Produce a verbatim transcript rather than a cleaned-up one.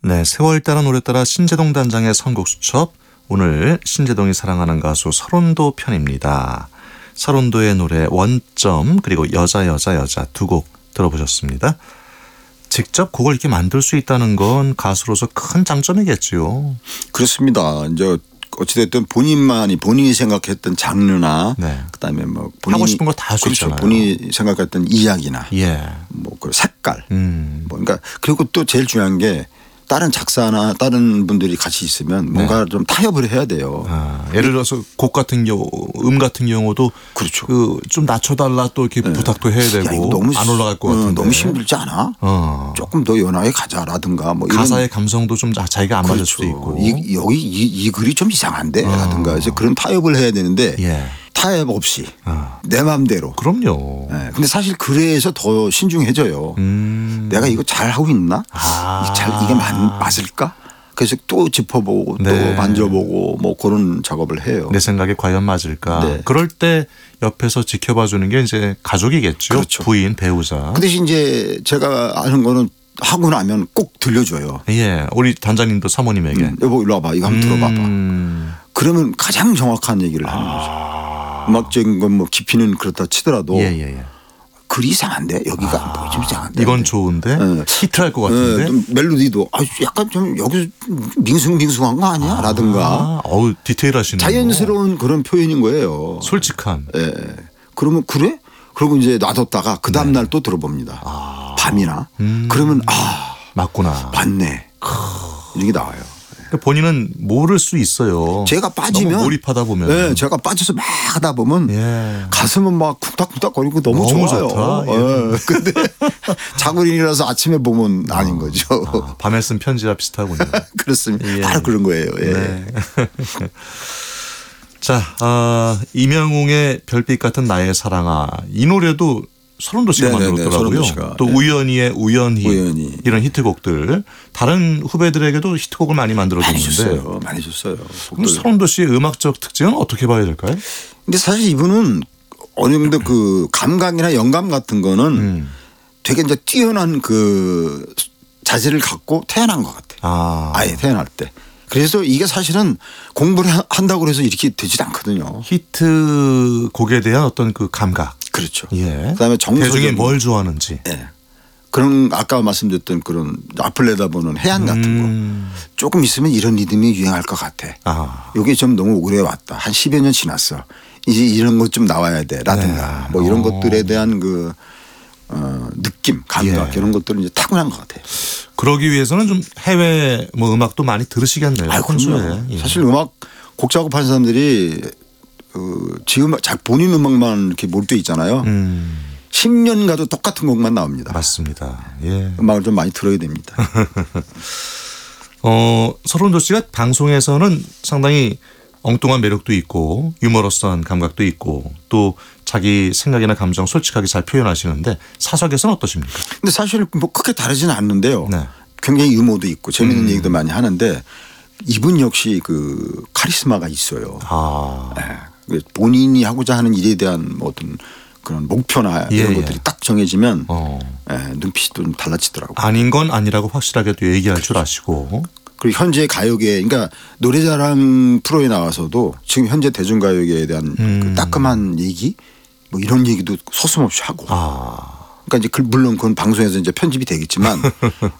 네, 세월 따라 노래 따라 신재동 단장의 선곡 수첩. 오늘 신재동이 사랑하는 가수 설원도 편입니다. 설원도의 노래 원점 그리고 여자 여자 여자 두 곡 들어보셨습니다. 직접 곡을 이렇게 만들 수 있다는 건 가수로서 큰 장점이겠지요. 그렇습니다. 이제 어찌됐든 본인만이 본인이 생각했던 장르나 네. 그다음에 뭐 본인이 하고 싶은 거 다 할 수 그렇죠. 있잖아요. 본인이 생각했던 이야기나 예. 뭐 그 색깔 음. 뭐 그러니까 그리고 또 제일 중요한 게 다른 작사나 다른 분들이 같이 있으면 뭔가 네. 좀 타협을 해야 돼요. 아, 예를 들어서 곡 같은 경우, 음 같은 경우도 그렇죠. 그 좀 낮춰달라 또 이렇게 네. 부탁도 해야 되고 야, 이거 너무 안 올라갈 것 어, 같은데 너무 힘들지 않아? 어. 조금 더 연하게 가자라든가 뭐 이런 가사의 감성도 좀 자기가 안 맞을 그렇죠. 수도 있고. 이, 여기 이, 이 글이 좀 이상한데 어. 라든가 그래서 그런 타협을 해야 되는데 예. 타협 없이 어. 내 맘대로. 그럼요. 네. 근데 사실 그래서 더 신중해져요. 음. 내가 이거 잘 하고 있나? 아. 잘 이게 맞, 맞을까? 그래서 또 짚어보고 네. 또 만져보고 뭐 그런 작업을 해요. 내 생각에 과연 맞을까. 네. 그럴 때 옆에서 지켜봐 주는 게 이제 가족이겠죠. 그렇죠. 부인, 배우자. 그 대신 이제 제가 아는 거는 하고 나면 꼭 들려줘요. 예. 우리 단장님도 사모님에게. 음, 여보 일로 와봐. 이거 한번 들어봐봐. 음. 그러면 가장 정확한 얘기를 하는 거죠. 아. 음악적인 건 뭐 깊이는 그렇다 치더라도 예, 예, 예. 글이 이상한데 여기가 아. 뭐 좀 이상한데. 이건 좋은데 네. 히트할 것 같은데. 네, 좀 멜로디도 아, 약간 좀 여기서 밍숭밍숭한 거 아니야? 라든가 아, 어우 디테일하시네요. 자연스러운 그런 표현인 거예요. 솔직한. 예. 그러면 그래? 그리고 이제 놔뒀다가 그 다음 날 또 들어봅니다. 아. 밤이나. 음. 그러면 아 맞구나. 맞네. 이런 게 나와요. 그러니까 본인은 모를 수 있어요. 제가 빠지면 너무 몰입하다 보면. 네, 제가 빠져서 막 하다 보면 예. 가슴은 막 쿵닥쿵닥거리고 너무, 너무 좋아요. 좋다. 예. 예. 근데 자고린이라서 아침에 보면 아닌 거죠. 아, 밤에 쓴 편지와 비슷하군요. 그렇습니다. 예. 바로 그런 거예요. 예. 네. 자, 아, 이명웅의 별빛 같은 나의 사랑아. 이 노래도 설원도 씨가 네네네, 만들었더라고요. 설원도 씨가. 또 네. 우연히의 우연히, 우연히. 이런 히트곡들. 다른 후배들에게도 히트곡을 많이 많이 만들어줬는데. 줬어요. 많이 줬어요. 그럼 설원도 씨의 음악적 특징은 어떻게 봐야 될까요? 근데 사실 이분은 어느 정도 그 감각이나 영감 같은 거는 음. 되게 이제 뛰어난 그 자질을 갖고 태어난 것 같아요. 아. 아예 태어날 때. 그래서 이게 사실은 공부를 하- 한다고 해서 이렇게 되지 않거든요. 히트 곡에 대한 어떤 그 감각. 그렇죠. 예. 그다음에 정서적인 대중이 뭘 좋아하는지. 예. 그런 아까 말씀드렸던 그런 앞을 내다보는 해안 같은 음. 거 조금 있으면 이런 리듬이 유행할 것 같아. 아. 이게 좀 너무 오래 왔다. 한 십여 년 지났어. 이제 이런 것 좀 나와야 돼. 라든가 네. 뭐 이런 어. 것들에 대한 그 어, 느낌, 감각 예. 이런 것들은 이제 타고난 것 같아요. 그러기 위해서는 좀 해외 뭐 음악도 많이 들으시겠네요. 아, 평소에. 그럼요. 예. 사실 음악 곡 작업하는 사람들이 그 지금 자 본인 음악만 이렇게 몰두해 있잖아요. 음, 십 년 가도 똑같은 곡만 나옵니다. 맞습니다. 예. 음악을 좀 많이 들어야 됩니다. 어, 설원도 씨가 방송에서는 상당히 엉뚱한 매력도 있고 유머러스한 감각도 있고 또 자기 생각이나 감정 솔직하게 잘 표현하시는데 사석에서는 어떠십니까? 근데 사실 뭐 크게 다르지는 않는데요. 네. 굉장히 유머도 있고 재밌는 음. 얘기도 많이 하는데 이분 역시 그 카리스마가 있어요. 아, 네. 본인이 하고자 하는 일에 대한 뭐 어떤 그런 목표나 예, 이런 예. 것들이 딱 정해지면 어. 예, 눈빛이 좀 달라지더라고요. 아닌 건 아니라고 확실하게 또 얘기할 줄 아시고. 그리고 현재 가요계 그러니까 노래자랑 프로에 나와서도 지금 현재 대중가요계에 대한 음. 그 따끔한 얘기 뭐 이런 얘기도 서슴없이 하고 아, 그러니까 이제 그 물론 그건 방송에서 이제 편집이 되겠지만